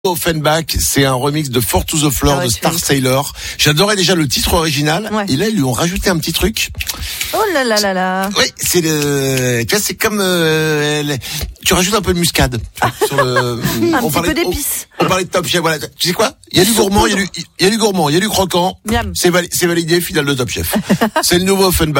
Offenbach, c'est un remix de Four to the Floor de Star Sailor. J'adorais déjà le titre original. Ouais. Et là, ils lui ont rajouté un petit truc. Oh là là là là. Oui, c'est tu vois, c'est comme, tu rajoutes un peu de muscade. Sur le, un petit peu d'épices. On parlait de Top Chef, voilà. Tu sais quoi? Il y a du gourmand, il y a du gourmand, il y a du croquant. Miam. C'est validé, finale de Top Chef. C'est le nouveau Offenbach.